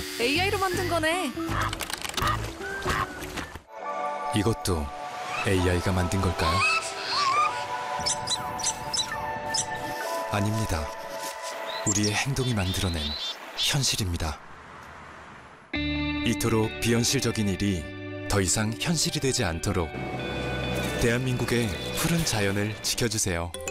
AI로 만든 거네. 이것도 AI가 만든 걸까요? 아닙니다. 우리의 행동이 만들어낸 현실입니다. 이토록 비현실적인 일이 더 이상 현실이 되지 않도록 대한민국의 푸른 자연을 지켜주세요.